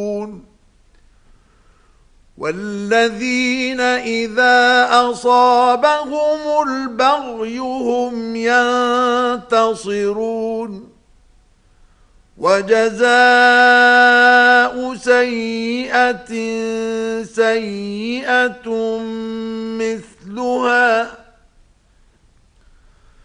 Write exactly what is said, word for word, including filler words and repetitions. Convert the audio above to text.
والذين إذا أصابهم البغي هم ينتصرون وجزاء سيئة سيئة مثلها